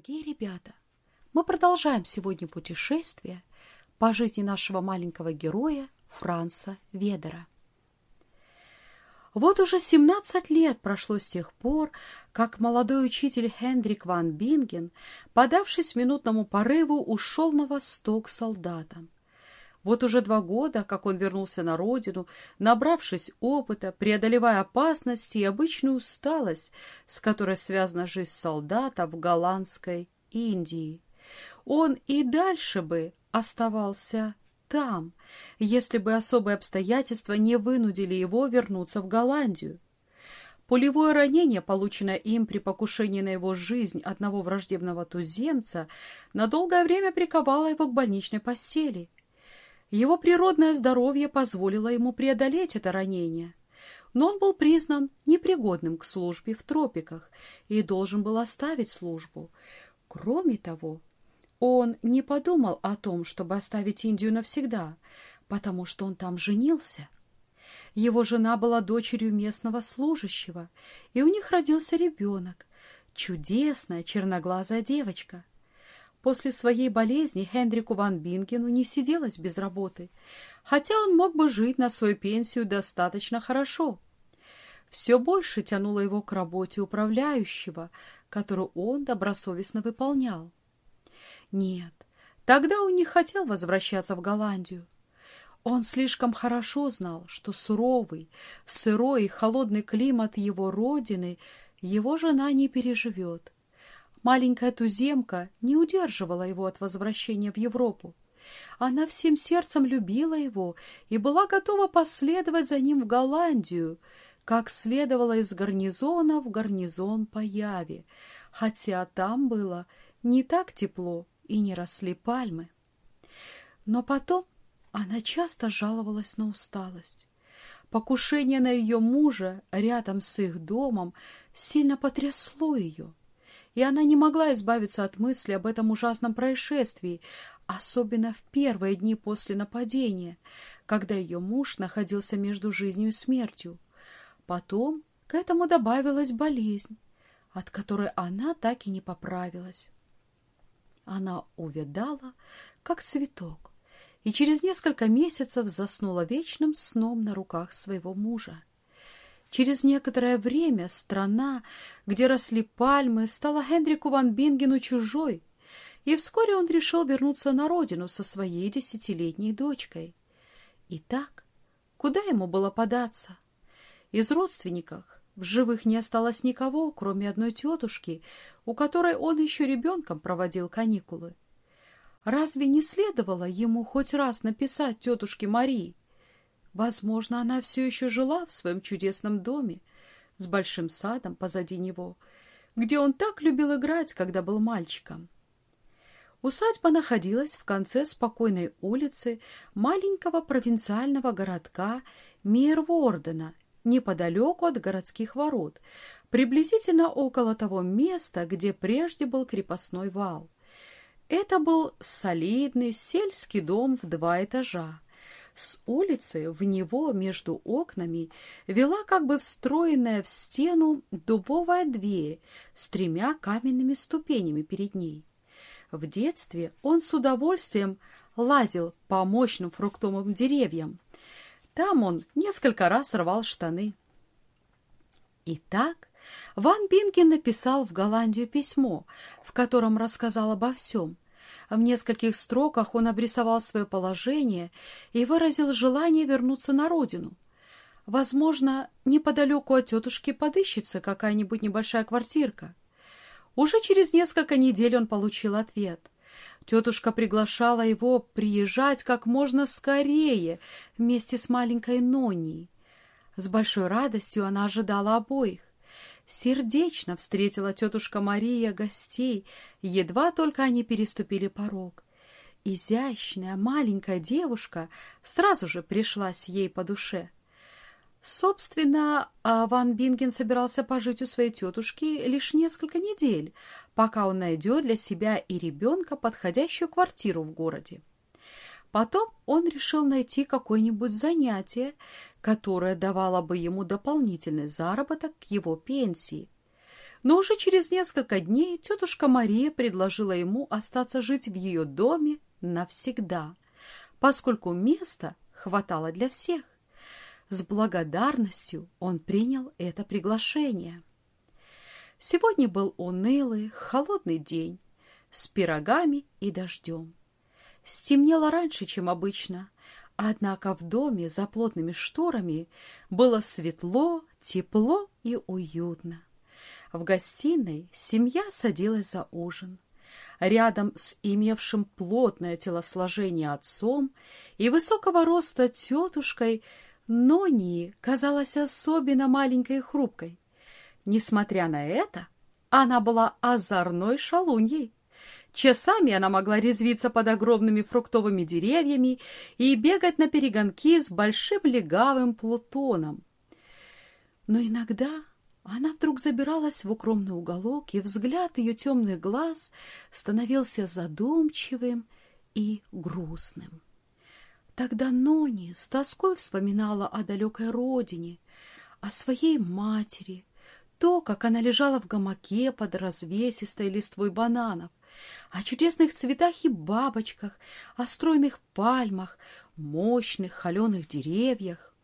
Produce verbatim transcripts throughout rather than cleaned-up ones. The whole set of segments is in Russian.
Дорогие ребята, мы продолжаем сегодня путешествие по жизни нашего маленького героя Франца Ведера. Вот уже семнадцать лет прошло с тех пор, как молодой учитель Хендрик ван Бинген, подавшись минутному порыву, ушел на восток солдатам. Вот уже два года, как он вернулся на родину, набравшись опыта, преодолевая опасности и обычную усталость, с которой связана жизнь солдата в голландской Индии. Он и дальше бы оставался там, если бы особые обстоятельства не вынудили его вернуться в Голландию. Пулевое ранение, полученное им при покушении на его жизнь одного враждебного туземца, на долгое время приковало его к больничной постели. Его природное здоровье позволило ему преодолеть это ранение, но он был признан непригодным к службе в тропиках и должен был оставить службу. Кроме того, он не подумал о том, чтобы оставить Индию навсегда, потому что он там женился. Его жена была дочерью местного служащего, и у них родился ребенок, чудесная черноглазая девочка. После своей болезни Хендрику ван Бингену не сиделось без работы, хотя он мог бы жить на свою пенсию достаточно хорошо. Все больше тянуло его к работе управляющего, которую он добросовестно выполнял. Нет, тогда он не хотел возвращаться в Голландию. Он слишком хорошо знал, что суровый, сырой и холодный климат его родины его жена не переживет. Маленькая туземка не удерживала его от возвращения в Европу. Она всем сердцем любила его и была готова последовать за ним в Голландию, как следовало из гарнизона в гарнизон по Яве, хотя там было не так тепло и не росли пальмы. Но потом она часто жаловалась на усталость. Покушение на ее мужа рядом с их домом сильно потрясло ее, и она не могла избавиться от мысли об этом ужасном происшествии, особенно в первые дни после нападения, когда ее муж находился между жизнью и смертью. Потом к этому добавилась болезнь, от которой она так и не поправилась. Она увядала, как цветок, и через несколько месяцев заснула вечным сном на руках своего мужа. Через некоторое время страна, где росли пальмы, стала Хендрику ван Бингену чужой, и вскоре он решил вернуться на родину со своей десятилетней дочкой. Итак, куда ему было податься? Из родственников в живых не осталось никого, кроме одной тетушки, у которой он еще ребенком проводил каникулы. Разве не следовало ему хоть раз написать тетушке Марии? Возможно, она все еще жила в своем чудесном доме с большим садом позади него, где он так любил играть, когда был мальчиком. Усадьба находилась в конце спокойной улицы маленького провинциального городка Мейервордена, неподалеку от городских ворот, приблизительно около того места, где прежде был крепостной вал. Это был солидный сельский дом в два этажа. С улицы в него между окнами вела как бы встроенная в стену дубовая дверь с тремя каменными ступенями перед ней. В детстве он с удовольствием лазил по мощным фруктовым деревьям. Там он несколько раз рвал штаны. Итак, ван Бинген написал в Голландию письмо, в котором рассказал обо всем. В нескольких строках он обрисовал свое положение и выразил желание вернуться на родину. Возможно, неподалеку от тетушки подыщется какая-нибудь небольшая квартирка. Уже через несколько недель он получил ответ. Тетушка приглашала его приезжать как можно скорее вместе с маленькой Ноней. С большой радостью она ожидала обоих. Сердечно встретила тетушка Мария гостей, едва только они переступили порог. Изящная маленькая девушка сразу же пришлась ей по душе. Собственно, ван Бинген собирался пожить у своей тетушки лишь несколько недель, пока он найдет для себя и ребенка подходящую квартиру в городе. Потом он решил найти какое-нибудь занятие, которое давало бы ему дополнительный заработок к его пенсии. Но уже через несколько дней тетушка Мария предложила ему остаться жить в ее доме навсегда, поскольку места хватало для всех. С благодарностью он принял это приглашение. Сегодня был унылый, холодный день с пирогами и дождем. Стемнело раньше, чем обычно, однако в доме за плотными шторами было светло, тепло и уютно. В гостиной семья садилась за ужин. Рядом с имевшим плотное телосложение отцом и высокого роста тетушкой Нонии казалась особенно маленькой и хрупкой. Несмотря на это, она была озорной шалуньей. Часами она могла резвиться под огромными фруктовыми деревьями и бегать на перегонки с большим легавым Плутоном. Но иногда она вдруг забиралась в укромный уголок, и взгляд ее темных глаз становился задумчивым и грустным. Тогда Нони с тоской вспоминала о далекой родине, о своей матери, то, как она лежала в гамаке под развесистой листвой бананов, о чудесных цветах и бабочках, о стройных пальмах, мощных холеных деревьях.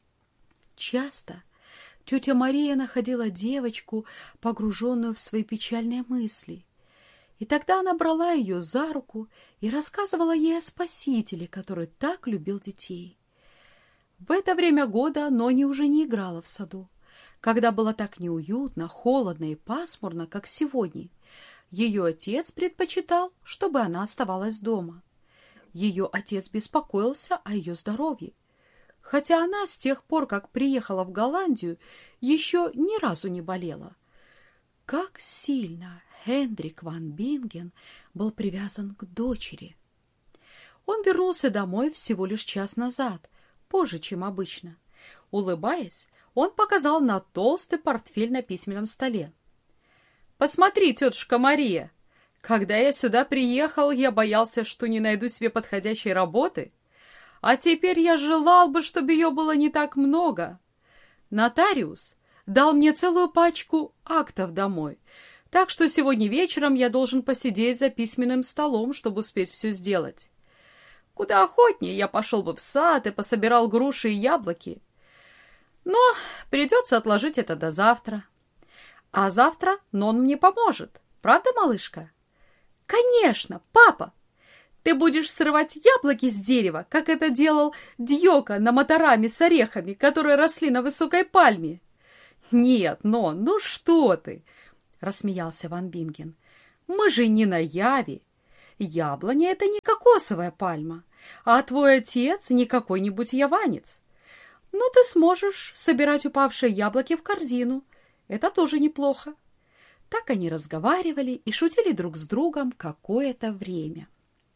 Часто тетя Мария находила девочку, погруженную в свои печальные мысли, и тогда она брала ее за руку и рассказывала ей о Спасителе, который так любил детей. В это время года Нони уже не играла в саду. Когда было так неуютно, холодно и пасмурно, как сегодня, ее отец предпочитал, чтобы она оставалась дома. Ее отец беспокоился о ее здоровье, хотя она с тех пор, как приехала в Голландию, еще ни разу не болела. Как сильно Хендрик ван Бинген был привязан к дочери. Он вернулся домой всего лишь час назад, позже, чем обычно. Улыбаясь, он показал на толстый портфель на письменном столе. «Посмотри, тетушка Мария, когда я сюда приехал, я боялся, что не найду себе подходящей работы, а теперь я желал бы, чтобы ее было не так много. Нотариус дал мне целую пачку актов домой, так что сегодня вечером я должен посидеть за письменным столом, чтобы успеть все сделать. Куда охотнее я пошел бы в сад и пособирал груши и яблоки, но придется отложить это до завтра. А завтра Нон мне поможет, правда, малышка?» «Конечно, папа! Ты будешь срывать яблоки с дерева, как это делал Дьока на Матараме с орехами, которые росли на высокой пальме». «Нет, Нон, ну что ты!» — рассмеялся ван Бинген. «Мы же не на Яве. Яблоня — это не кокосовая пальма, а твой отец не какой-нибудь яванец. Ну, ты сможешь собирать упавшие яблоки в корзину. Это тоже неплохо». Так они разговаривали и шутили друг с другом какое-то время.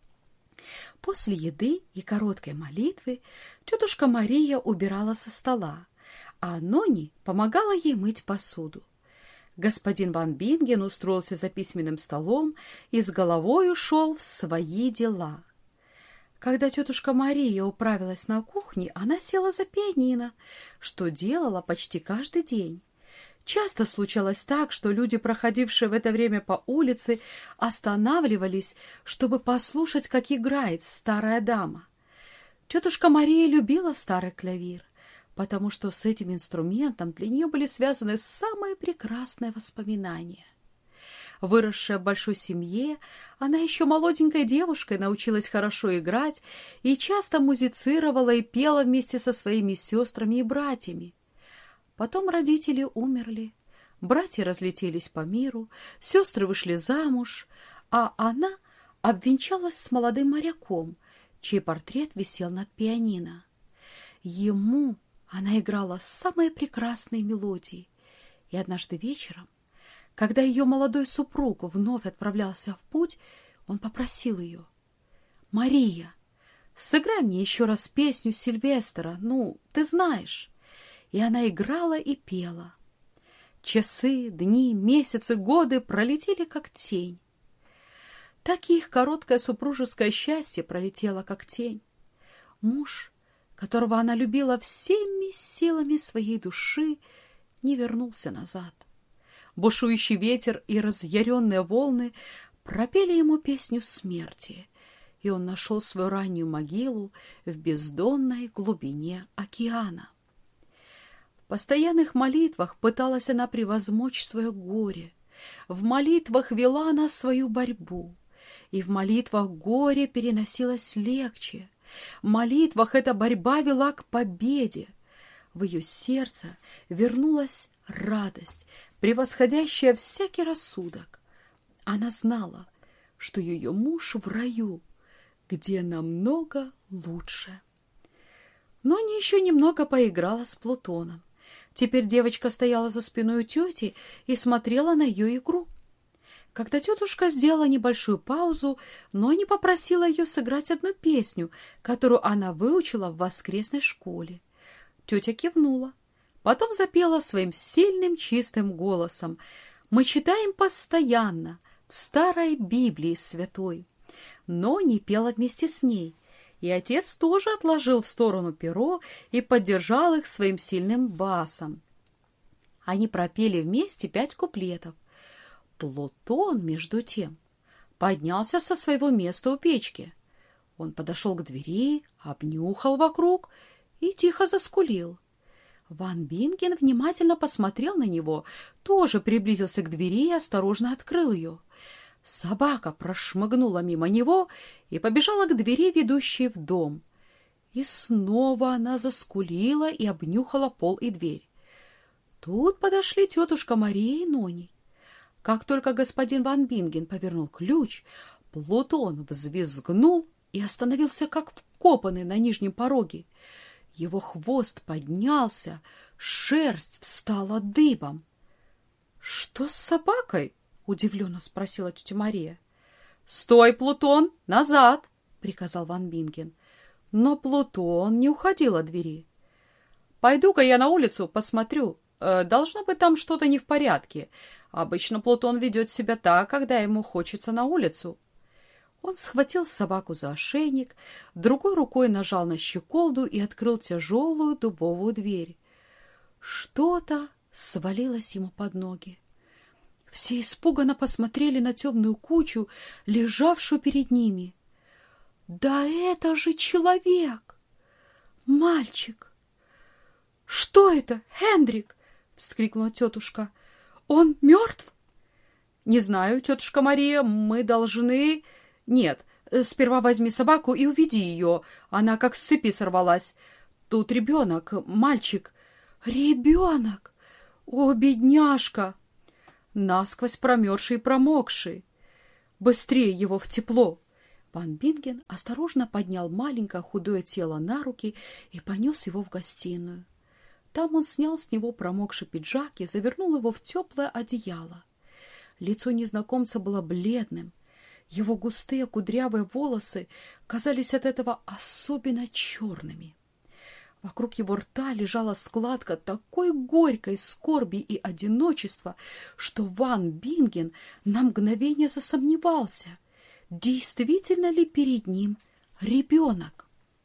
После еды и короткой молитвы тетушка Мария убирала со стола, а Нони помогала ей мыть посуду. Господин ван Бинген устроился за письменным столом и с головой ушел в свои дела. Когда тетушка Мария управилась на кухне, она села за пианино, что делала почти каждый день. Часто случалось так, что люди, проходившие в это время по улице, останавливались, чтобы послушать, как играет старая дама. Тетушка Мария любила старый клавир, потому что с этим инструментом для нее были связаны самые прекрасные воспоминания. Выросшая в большой семье, она еще молоденькой девушкой научилась хорошо играть и часто музицировала и пела вместе со своими сестрами и братьями. Потом родители умерли, братья разлетелись по миру, сестры вышли замуж, а она обвенчалась с молодым моряком, чей портрет висел над пианино. Ему она играла самые прекрасные мелодии, и однажды вечером, когда ее молодой супруг вновь отправлялся в путь, он попросил ее: «Мария, сыграй мне еще раз песню Сильвестра, ну, ты знаешь». И она играла и пела. Часы, дни, месяцы, годы пролетели как тень. Так и их короткое супружеское счастье пролетело как тень. Муж, которого она любила всеми силами своей души, не вернулся назад. бушующий ветер и разъяренные волны пропели ему песню смерти, и он нашел свою раннюю могилу в бездонной глубине океана. В постоянных молитвах пыталась она превозмочь свое горе, в молитвах вела она свою борьбу, и в молитвах горе переносилось легче, в молитвах эта борьба вела к победе. В ее сердце вернулась радость, превосходящая всякий рассудок. Она знала, что ее муж в раю, где намного лучше. Но они еще немного поиграла с Плутоном. Теперь девочка стояла за спиной у тети и смотрела на ее игру. Когда тетушка сделала небольшую паузу, Нони попросила ее сыграть одну песню, которую она выучила в воскресной школе. Тетя кивнула. Потом запела своим сильным чистым голосом: «Мы читаем постоянно в старой Библии святой». Нони пела вместе с ней, и отец тоже отложил в сторону перо и поддержал их своим сильным басом. Они пропели вместе пять куплетов. Плутон, между тем, поднялся со своего места у печки. Он подошел к двери, обнюхал вокруг и тихо заскулил. Ван Бинген внимательно посмотрел на него, тоже приблизился к двери и осторожно открыл ее. Собака прошмыгнула мимо него и побежала к двери, ведущей в дом. И снова она заскулила и обнюхала пол и дверь. Тут подошли тетушка Мария и Нони. Как только господин Ван Бинген повернул ключ, Плутон взвизгнул и остановился как вкопанный на нижнем пороге. Его хвост поднялся, шерсть встала дыбом. — Что с собакой? — удивленно спросила тетя Мария. — Стой, Плутон, назад! — приказал Ван Бинген. Но Плутон не уходил от двери. — Пойду-ка я на улицу посмотрю. Должно быть, там что-то не в порядке. Обычно Плутон ведет себя так, когда ему хочется на улицу. Он схватил собаку за ошейник, другой рукой нажал на щеколду и открыл тяжелую дубовую дверь. Что-то свалилось ему под ноги. Все испуганно посмотрели на темную кучу, лежавшую перед ними. Да это же человек! Мальчик! Что это, Хендрик? — вскрикнула тетушка. — Он мертв? — Не знаю, тетушка Мария, мы должны... Нет, сперва возьми собаку и уведи ее. Она как с цепи сорвалась. Тут ребенок, мальчик. Ребенок! О, бедняжка! Насквозь промерзший и промокший. Быстрее его в тепло. Ван Бинген осторожно поднял маленькое худое тело на руки и понес его в гостиную. Там он снял с него промокший пиджак и завернул его в теплое одеяло. Лицо незнакомца было бледным. Его густые кудрявые волосы казались от этого особенно черными. Вокруг его рта лежала складка такой горькой скорби и одиночества, что Ван Бинген на мгновение засомневался, действительно ли перед ним ребенок.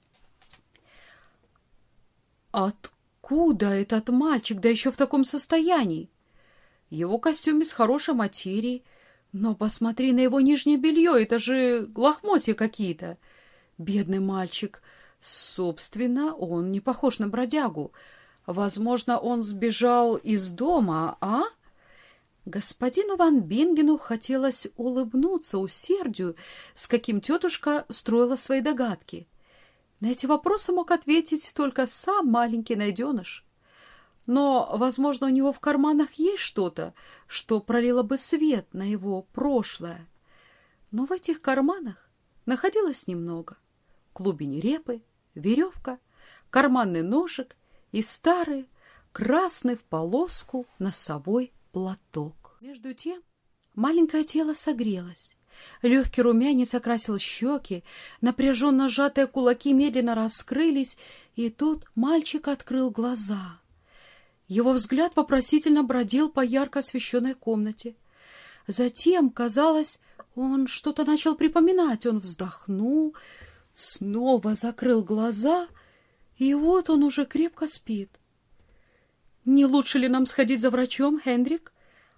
Откуда этот мальчик, да еще в таком состоянии? Его костюм из хорошей материи, но посмотри на его нижнее белье, это же лохмотья какие-то. Бедный мальчик. Собственно, он не похож на бродягу. Возможно, он сбежал из дома, а? Господину Ван Бингену хотелось улыбнуться усердию, с каким тетушка строила свои догадки. На эти вопросы мог ответить только сам маленький найденыш. Но, возможно, у него в карманах есть что-то, что пролило бы свет на его прошлое. Но в этих карманах находилось немного. Клубень репы, веревка, карманный ножик и старый, красный в полоску носовой платок. Между тем маленькое тело согрелось. Легкий румянец окрасил щеки, напряженно сжатые кулаки медленно раскрылись, и тут мальчик открыл глаза. Его взгляд вопросительно бродил по ярко освещенной комнате. Затем, казалось, он что-то начал припоминать. Он вздохнул, снова закрыл глаза, и вот он уже крепко спит. — Не лучше ли нам сходить за врачом, Хендрик?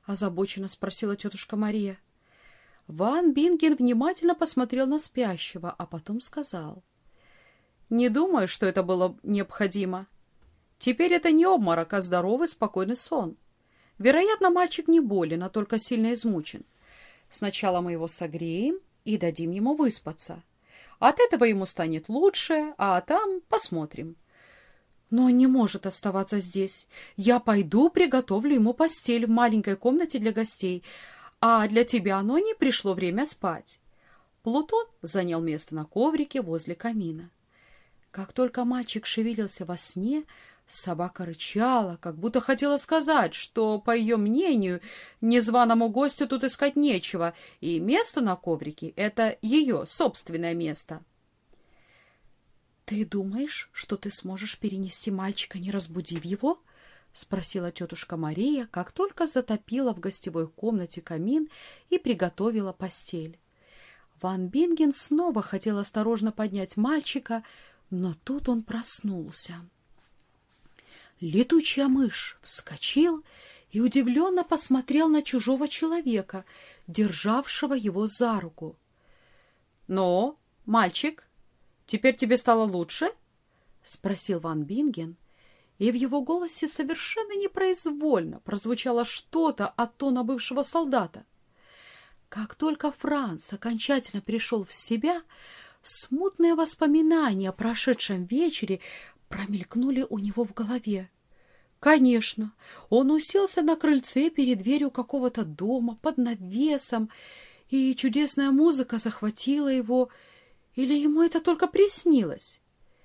озабоченно спросила тетушка Мария. Ван Бинген внимательно посмотрел на спящего, а потом сказал: «Не думаю, что это было необходимо. Теперь это не обморок, а здоровый, спокойный сон. Вероятно, мальчик не болен, а только сильно измучен. Сначала мы его согреем и дадим ему выспаться. От этого ему станет лучше, а там посмотрим». «Но он не может оставаться здесь. Я пойду приготовлю ему постель в маленькой комнате для гостей, а для тебя, но не пришло время спать». Плутон занял место на коврике возле камина. Как только мальчик шевелился во сне, собака рычала, как будто хотела сказать, что, по ее мнению, незваному гостю тут искать нечего, и место на коврике — это ее собственное место. «Ты думаешь, что ты сможешь перенести мальчика, не разбудив его?» — спросила тетушка Мария, как только затопила в гостевой комнате камин и приготовила постель. Ван Бинген снова хотел осторожно поднять мальчика, но тут он проснулся. Летучая мышь вскочил и удивленно посмотрел на чужого человека, державшего его за руку. «Ну, мальчик, теперь тебе стало лучше?» — спросил Ван Бинген, и в его голосе совершенно непроизвольно прозвучало что-то от тона бывшего солдата. Как только Франц окончательно пришел в себя, смутные воспоминания о прошедшем вечере промелькнули у него в голове. Конечно, он уселся на крыльце перед дверью какого-то дома под навесом, и чудесная музыка захватила его, или ему это только приснилось?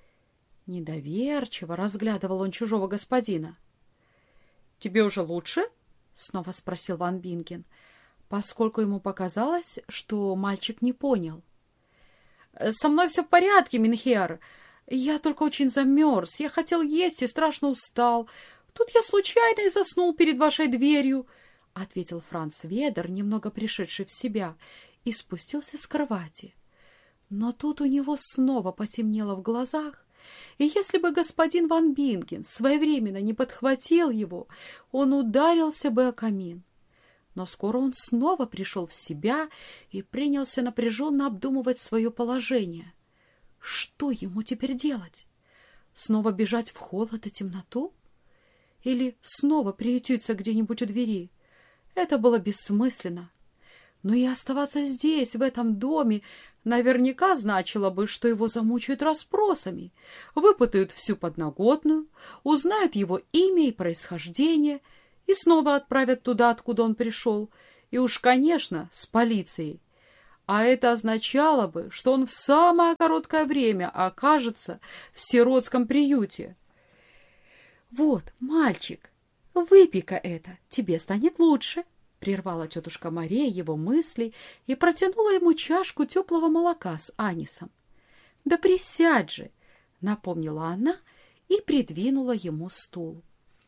Недоверчиво разглядывал он чужого господина. «Тебе уже лучше?» — снова спросил Ван Бинген, поскольку ему показалось, что мальчик не понял. «Со мной все в порядке, Минхер. Я только очень замерз. Я хотел есть и страшно устал. Тут я случайно и заснул перед вашей дверью», — ответил Франц Ведер, немного пришедший в себя, и спустился с кровати. Но тут у него снова потемнело в глазах, и если бы господин Ван Бинген своевременно не подхватил его, он ударился бы о камин. Но скоро он снова пришел в себя и принялся напряженно обдумывать свое положение. Что ему теперь делать? Снова бежать в холод и темноту? Или снова приютиться где-нибудь у двери? Это было бессмысленно. Но и оставаться здесь, в этом доме, наверняка значило бы, что его замучают расспросами, выпытают всю подноготную, узнают его имя и происхождение и снова отправят туда, откуда он пришел, и уж, конечно, с полицией. А это означало бы, что он в самое короткое время окажется в сиротском приюте. «Вот, мальчик, выпей-ка это, тебе станет лучше», — прервала тетушка Мария его мысли и протянула ему чашку теплого молока с анисом. «Да присядь же», — напомнила она и придвинула ему стул.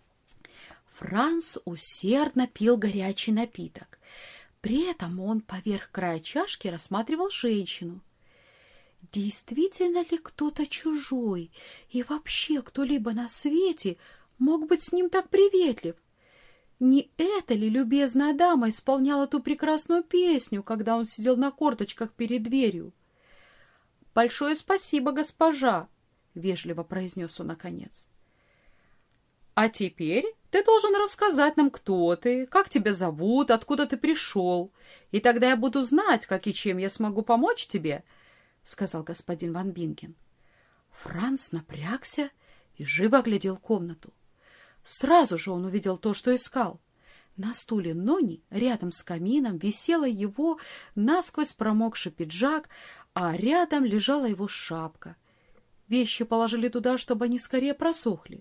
Франц усердно пил горячий напиток. При этом он поверх края чашки рассматривал женщину. Действительно ли кто-то чужой и вообще кто-либо на свете мог быть с ним так приветлив? Не эта ли любезная дама исполняла ту прекрасную песню, когда он сидел на корточках перед дверью? «Большое спасибо, госпожа», — вежливо произнес он наконец. «А теперь ты должен рассказать нам, кто ты, как тебя зовут, откуда ты пришел, и тогда я буду знать, как и чем я смогу помочь тебе», — сказал господин Ван Бинген. Франц напрягся и живо оглядел комнату. Сразу же он увидел то, что искал. На стуле Нони рядом с камином висела его насквозь промокший пиджак, а рядом лежала его шапка. Вещи положили туда, чтобы они скорее просохли.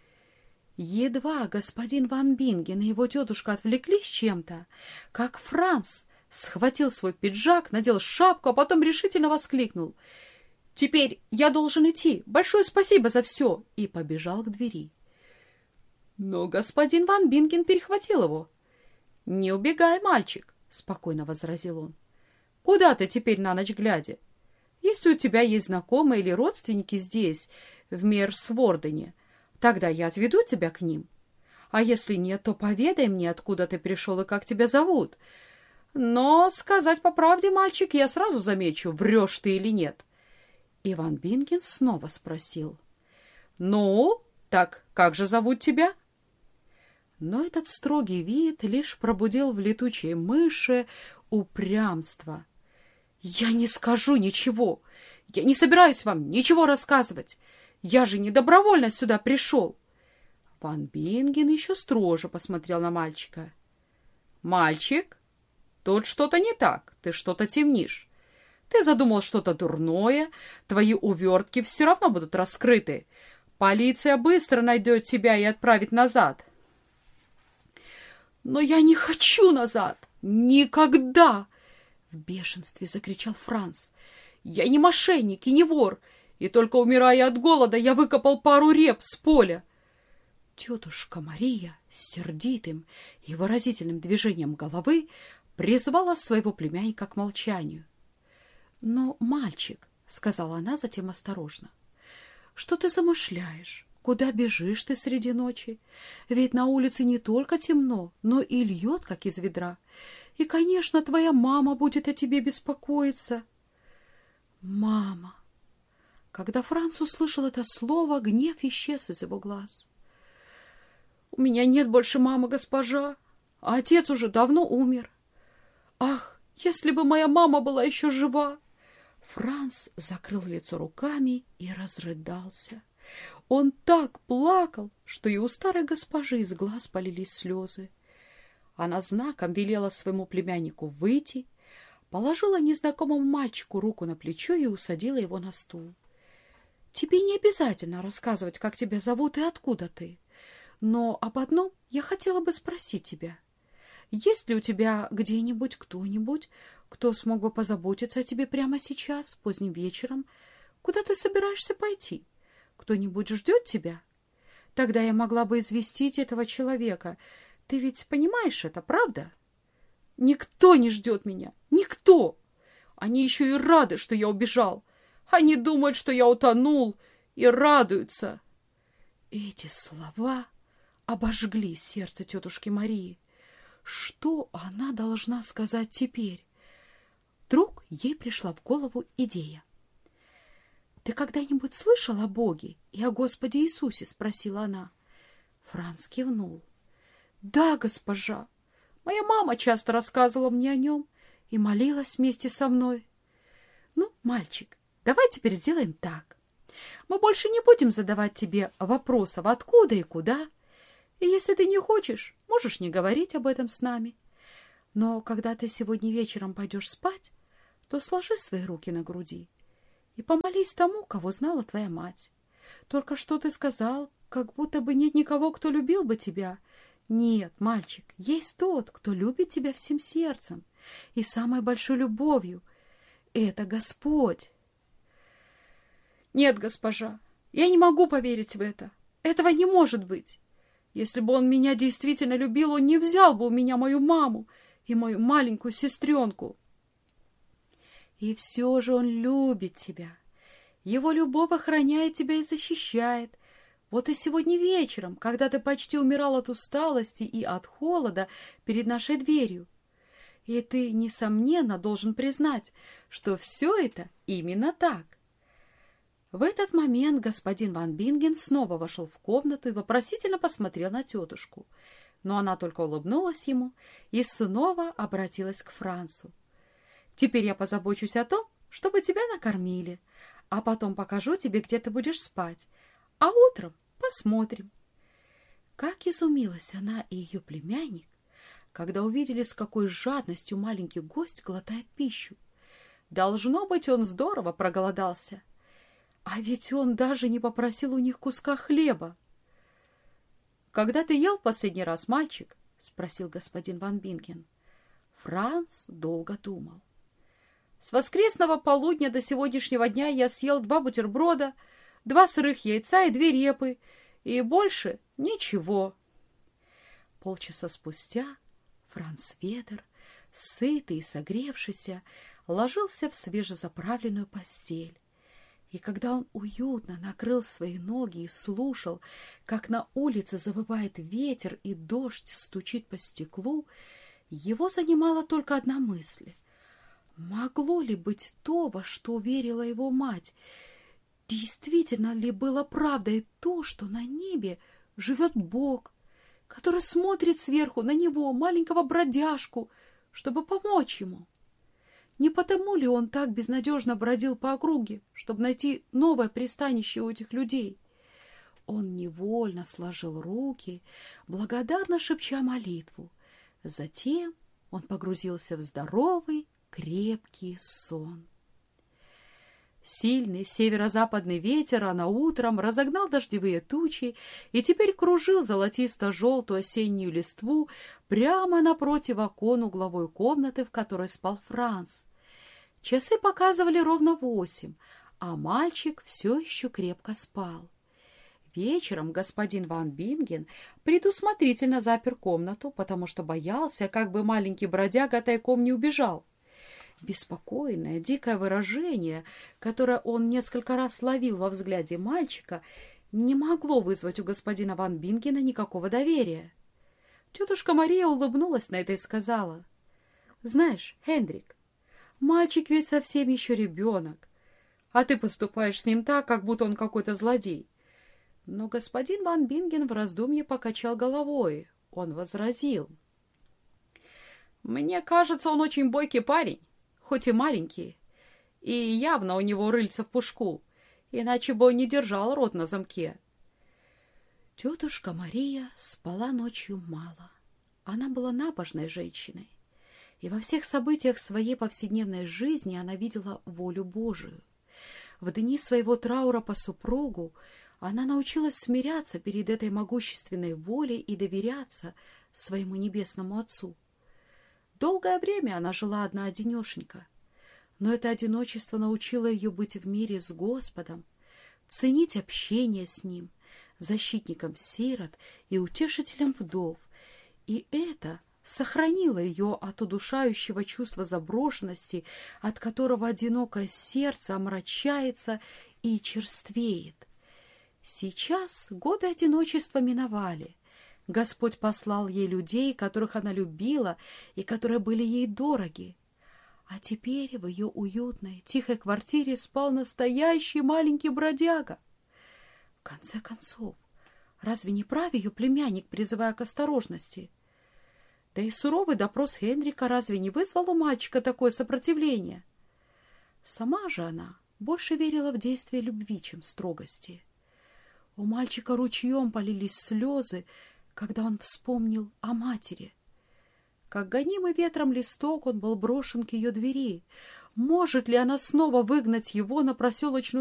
Едва господин Ван Бинген и его тетушка отвлеклись чем-то, как Франц схватил свой пиджак, надел шапку, а потом решительно воскликнул: «Теперь я должен идти! Большое спасибо за все!» и побежал к двери. Но господин Ван Бинген перехватил его. «Не убегай, мальчик!» — спокойно возразил он. «Куда ты теперь на ночь глядя? Если у тебя есть знакомые или родственники здесь, в Мерсвордене, тогда я отведу тебя к ним. А если нет, то поведай мне, откуда ты пришел и как тебя зовут. Но, сказать по правде, мальчик, я сразу замечу, врешь ты или нет. И Ван Бинген снова спросил: «Ну, так как же зовут тебя?» Но этот строгий вид лишь пробудил в летучей мыши упрямство. «Я не скажу ничего. Я не собираюсь вам ничего рассказывать. Я же не добровольно сюда пришел». Ван Бинген еще строже посмотрел на мальчика. «Мальчик, тут что-то не так, ты что-то темнишь. Ты задумал что-то дурное, твои увертки все равно будут раскрыты. Полиция быстро найдет тебя и отправит назад». «Но я не хочу назад! Никогда!» — в бешенстве закричал Франц. «Я не мошенник и не вор, и только умирая от голода я выкопал пару реп с поля». Тетушка Мария с сердитым и выразительным движением головы призвала своего племянника к молчанию. «Но, мальчик, — сказала она затем осторожно, — что ты замышляешь? Куда бежишь ты среди ночи? Ведь на улице не только темно, но и льет, как из ведра. И, конечно, твоя мама будет о тебе беспокоиться». «Мама!» Когда Франц услышал это слово, гнев исчез из его глаз. «У меня нет больше мамы, госпожа, а отец уже давно умер. Ах, если бы моя мама была еще жива!» Франц закрыл лицо руками и разрыдался. Он так плакал, что и у старой госпожи из глаз полились слезы. Она знаком велела своему племяннику выйти, положила незнакомому мальчику руку на плечо и усадила его на стул. «Тебе не обязательно рассказывать, как тебя зовут и откуда ты. Но об одном я хотела бы спросить тебя. Есть ли у тебя где-нибудь кто-нибудь, кто смог бы позаботиться о тебе прямо сейчас, поздним вечером? Куда ты собираешься пойти? Кто-нибудь ждет тебя? Тогда я могла бы известить этого человека. Ты ведь понимаешь это, правда?» «Никто не ждет меня, никто! Они еще и рады, что я убежал. Они думают, что я утонул, и радуются». Эти слова обожгли сердце тетушки Марии. Что она должна сказать теперь? Вдруг ей пришла в голову идея. «Ты когда-нибудь слышал о Боге и о Господе Иисусе?» — спросила она. Франц кивнул. «Да, госпожа, моя мама часто рассказывала мне о нем и молилась вместе со мной». «Ну, мальчик, давай теперь сделаем так. Мы больше не будем задавать тебе вопросов откуда и куда. И если ты не хочешь, можешь не говорить об этом с нами. Но когда ты сегодня вечером пойдешь спать, то сложи свои руки на груди и помолись тому, кого знала твоя мать. Только что ты сказал, как будто бы нет никого, кто любил бы тебя. Нет, мальчик, есть тот, кто любит тебя всем сердцем и самой большой любовью. Это Господь». «Нет, госпожа, я не могу поверить в это. Этого не может быть. Если бы он меня действительно любил, он не взял бы у меня мою маму и мою маленькую сестренку». «И все же он любит тебя. Его любовь охраняет тебя и защищает. Вот и сегодня вечером, когда ты почти умирал от усталости и от холода перед нашей дверью. И ты, несомненно, должен признать, что все это именно так». В этот момент господин Ван Бинген снова вошел в комнату и вопросительно посмотрел на тетушку. Но она только улыбнулась ему и снова обратилась к Францу. «Теперь я позабочусь о том, чтобы тебя накормили, а потом покажу тебе, где ты будешь спать, а утром посмотрим». Как изумилась она и ее племянник, когда увидели, с какой жадностью маленький гость глотает пищу. Должно быть, он здорово проголодался. А ведь он даже не попросил у них куска хлеба. «Когда ты ел в последний раз, мальчик?» — спросил господин Ван Бинген. Франц долго думал. «С воскресного полудня до сегодняшнего дня я съел два бутерброда, два сырых яйца и две репы, и больше ничего». Полчаса спустя Франц Ведер, сытый и согревшийся, ложился в свежезаправленную постель. И когда он уютно накрыл свои ноги и слушал, как на улице завывает ветер и дождь стучит по стеклу, его занимала только одна мысль. Могло ли быть то, во что верила его мать? Действительно ли было правдой то, что на небе живет Бог, который смотрит сверху на него, маленького бродяжку, чтобы помочь ему? Не потому ли он так безнадежно бродил по округе, чтобы найти новое пристанище у этих людей? Он невольно сложил руки, благодарно шепча молитву. Затем он погрузился в здоровый, крепкий сон. Сильный северо-западный ветер рано утром разогнал дождевые тучи и теперь кружил золотисто-желтую осеннюю листву прямо напротив окон угловой комнаты, в которой спал Франц. Часы показывали ровно восемь, а мальчик все еще крепко спал. Вечером господин Ван Бинген предусмотрительно запер комнату, потому что боялся, как бы маленький бродяга тайком не убежал. Беспокойное, дикое выражение, которое он несколько раз ловил во взгляде мальчика, не могло вызвать у господина Ван Бингена никакого доверия. Тетушка Мария улыбнулась на это и сказала: «Знаешь, Хендрик, мальчик ведь совсем еще ребенок, а ты поступаешь с ним так, как будто он какой-то злодей». Но господин Ван Бинген в раздумье покачал головой. Он возразил: «Мне кажется, он очень бойкий парень, хоть и маленький, и явно у него рыльца в пушку, иначе бы он не держал рот на замке». Тетушка Мария спала ночью мало. Она была набожной женщиной, и во всех событиях своей повседневной жизни она видела волю Божию. В дни своего траура по супругу она научилась смиряться перед этой могущественной волей и доверяться своему небесному Отцу. Долгое время она жила одна-одинешенька, но это одиночество научило ее быть в мире с Господом, ценить общение с Ним, защитником сирот и утешителем вдов, и это сохранило ее от удушающего чувства заброшенности, от которого одинокое сердце омрачается и черствеет. Сейчас годы одиночества миновали. Господь послал ей людей, которых она любила и которые были ей дороги. А теперь в ее уютной, тихой квартире спал настоящий маленький бродяга. В конце концов, разве не прав ее племянник, призывая к осторожности? Да и суровый допрос Хендрика разве не вызвал у мальчика такое сопротивление? Сама же она больше верила в действие любви, чем строгости. У мальчика ручьем полились слезы, когда он вспомнил о матери. Как гонимый ветром листок, он был брошен к ее двери. Может ли она снова выгнать его на проселочную